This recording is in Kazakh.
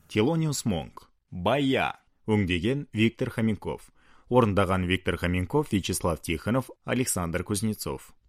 Thelonious Monk. Бая. Өңдеген Виктор Хоменков. Орындаған Виктор Хоменков, Вячеслав Тихонов, Александр Кузнецов.